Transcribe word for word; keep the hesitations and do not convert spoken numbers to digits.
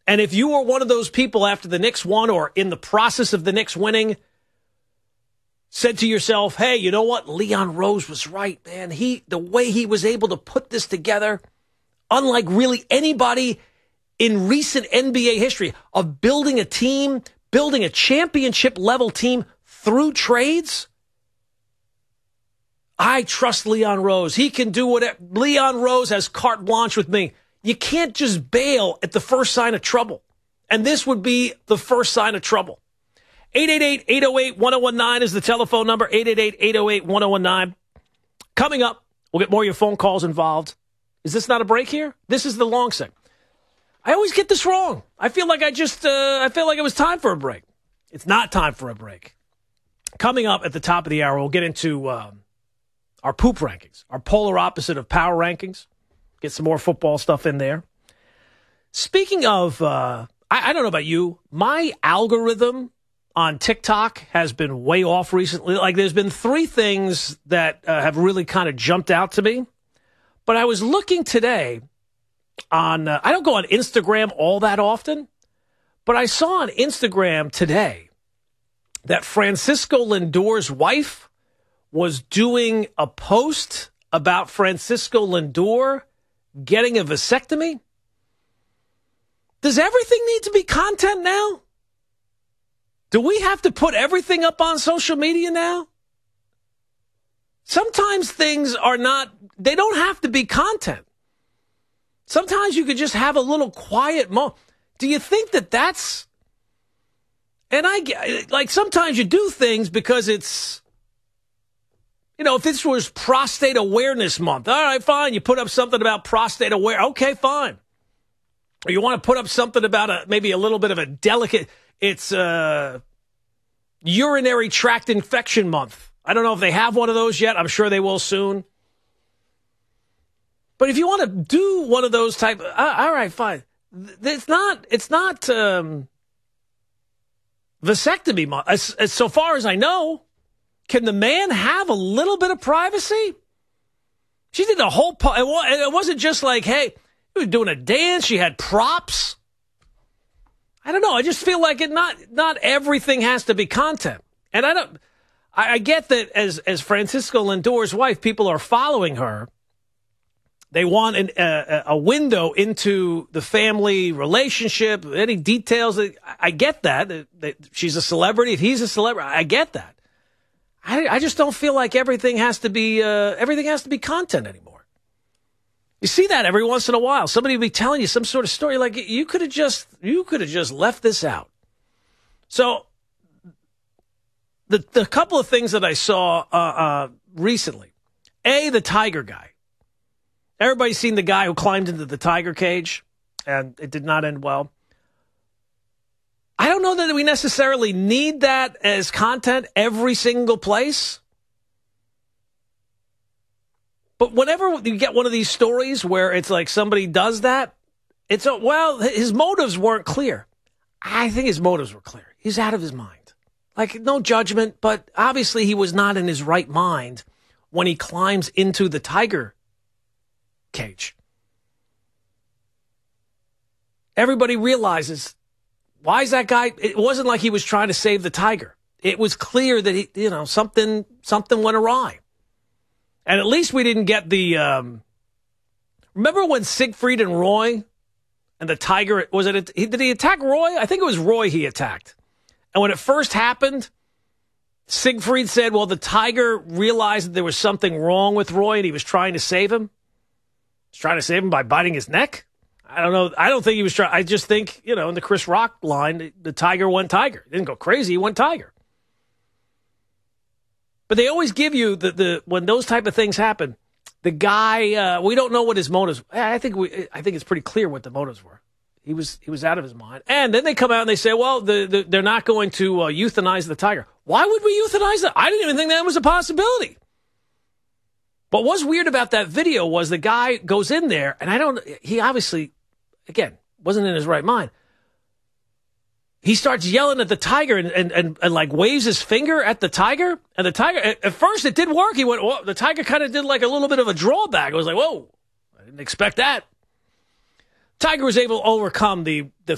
And if you were one of those people after the Knicks won or in the process of the Knicks winning, said to yourself, hey, you know what? Leon Rose was right, man. He, the way he was able to put this together, unlike really anybody in recent N B A history of building a team, building a championship level team through trades. I trust Leon Rose. He can do whatever. Leon Rose has carte blanche with me. You can't just bail at the first sign of trouble. And this would be the first sign of trouble. eight eight eight, eight oh eight, one oh one nine is the telephone number. eight eight eight, eight oh eight, one oh one nine. Coming up, we'll get more of your phone calls involved. Is this not a break here? This is the long segment. I always get this wrong. I feel like I just, uh, I feel like it was time for a break. It's not time for a break. Coming up at the top of the hour, we'll get into um, our poop rankings, our polar opposite of power rankings. Get some more football stuff in there. Speaking of, uh, I, I don't know about you, my algorithm on TikTok has been way off recently. Like, there's been three things that uh, have really kind of jumped out to me. But I was looking today on, uh, I don't go on Instagram all that often, but I saw on Instagram today that Francisco Lindor's wife was doing a post about Francisco Lindor getting a vasectomy. Does everything need to be content now? Do we have to put everything up on social media now? Sometimes things are not, they don't have to be content. Sometimes you could just have a little quiet moment. Do you think that that's, and I, like, sometimes you do things because it's, you know, if this was Prostate Awareness Month, all right, fine. You put up something about prostate aware. Okay, fine. Or you want to put up something about a maybe a little bit of a delicate, it's uh, urinary tract infection month. I don't know if they have one of those yet. I'm sure they will soon. But if you want to do one of those type, uh, all right, fine. It's not, it's not um, vasectomy month. As, as so far as I know. Can the man have a little bit of privacy? She did a whole, po- it wasn't just like, hey, we were doing a dance. She had props. I don't know. I just feel like it. Not not everything has to be content. And I don't. I, I get that as as Francisco Lindor's wife, people are following her. They want an, uh, a window into the family relationship, any details. I get that. that, that she's a celebrity. If he's a celebrity, I get that. I, I just don't feel like everything has to be uh, everything has to be content anymore. You see that every once in a while. Somebody will be telling you some sort of story like you could have just you could have just left this out. So the the couple of things that I saw uh, uh, recently, A, the tiger guy. Everybody's seen the guy who climbed into the tiger cage, and it did not end well. I don't know that we necessarily need that as content every single place. But whenever you get one of these stories where it's like somebody does that, it's, a, well, his motives weren't clear. I think his motives were clear. He's out of his mind. Like, no judgment, but obviously he was not in his right mind when he climbs into the tiger cage. Everybody realizes, why is that guy? It wasn't like he was trying to save the tiger. It was clear that he, you know, something something went awry. And at least we didn't get the. Um, remember when Siegfried and Roy, and the tiger was it? He, did he attack Roy? I think it was Roy he attacked. And when it first happened, Siegfried said, "Well, the tiger realized that there was something wrong with Roy, and he was trying to save him. He was trying to save him by biting his neck." I don't know. I don't think he was trying. I just think, you know, in the Chris Rock line, the, the tiger went tiger. He didn't go crazy. He went tiger. But they always give you the, the when those type of things happen, the guy, uh, we don't know what his motives. I think we, I think it's pretty clear what the motives were. He was, he was out of his mind. And then they come out and they say, well, the, the, they're not going to uh, euthanize the tiger. Why would we euthanize it? I didn't even think that was a possibility. But what's weird about that video was the guy goes in there, and I don't, he obviously, again, wasn't in his right mind. He starts yelling at the tiger and, and, and, and like waves his finger at the tiger. And the tiger, at, at first it did work. He went, whoa. The tiger kind of did like a little bit of a drawback. I was like, whoa, I didn't expect that. Tiger was able to overcome the, the